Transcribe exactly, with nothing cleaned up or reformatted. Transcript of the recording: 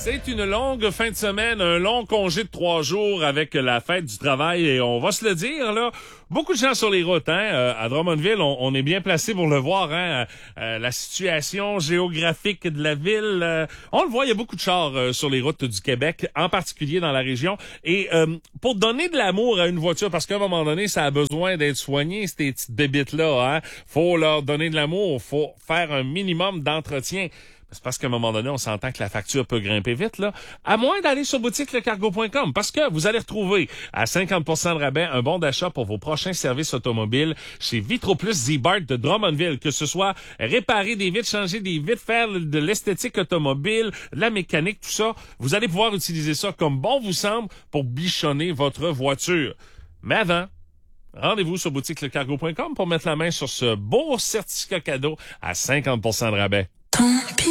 C'est une longue fin de semaine, un long congé de trois jours avec la fête du travail et on va se le dire, là, beaucoup de gens sur les routes, hein. Euh, à Drummondville, on, on est bien placé pour le voir, hein. Euh, la situation géographique de la ville, euh, on le voit, il y a beaucoup de chars euh, sur les routes du Québec, en particulier dans la région. Et euh, pour donner de l'amour à une voiture, parce qu'à un moment donné, ça a besoin d'être soigné, ces petites bébites-là, hein. Faut leur donner de l'amour, faut faire un minimum d'entretien. C'est parce qu'à un moment donné, on s'entend que la facture peut grimper vite, là. À moins d'aller sur boutique le cargo point com, parce que vous allez retrouver à cinquante pour cent de rabais un bon d'achat pour vos prochains services automobiles chez Vitroplus Z-Bart de Drummondville. Que ce soit réparer des vitres, changer des vitres, faire de l'esthétique automobile, la mécanique, tout ça, vous allez pouvoir utiliser ça comme bon vous semble pour bichonner votre voiture. Mais avant, rendez-vous sur boutique le cargo point com pour mettre la main sur ce beau certificat cadeau à cinquante pour cent de rabais.